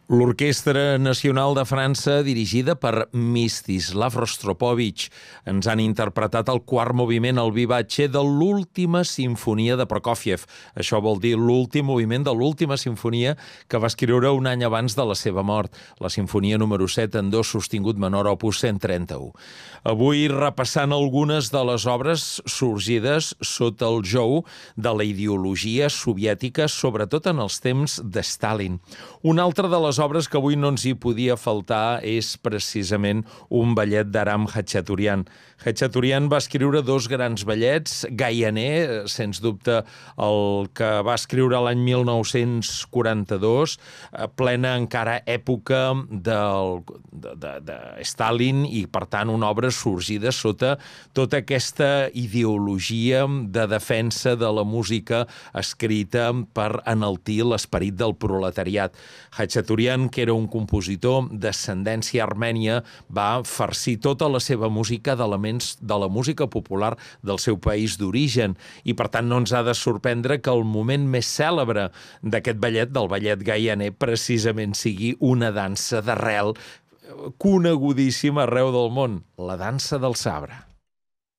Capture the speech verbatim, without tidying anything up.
L'Orquestra Nacional de França, dirigida per Mstislav Rostropovich, ens han interpretat el quart moviment, el vivatge de l'última sinfonia de Prokofiev. Això vol dir l'últim moviment de l'última sinfonia que va escriure un any abans de la seva mort, la sinfonia número set en do sostingut menor, opus cent trenta-u. Avui repassant algunes de les obres sorgides sota el jou de la ideologia soviètica, sobretot en els temps de Stalin. Una altra de les obres que avui no ens hi podia faltar és precisament un ballet d'Aram Khachaturian. Khachaturian va escriure dos grans ballets, Gaianer, sens dubte el que va escriure l'any mil nou-cents quaranta-dos, plena encara època del, de, de, de Stalin i, per tant, una obra sorgida sota tota aquesta ideologia de defensa de la música escrita per enaltir l'esperit del proletariat. Khachaturian, que era un compositor d'ascendència armènia, va farcir tota la seva música d'elements de la música popular del seu país d'origen i, per tant, no ens ha de sorprendre que el moment més cèlebre d'aquest ballet, del ballet Gaianer, precisament sigui una dansa d'arrel conegudíssima arreu del món, la dansa del sabre.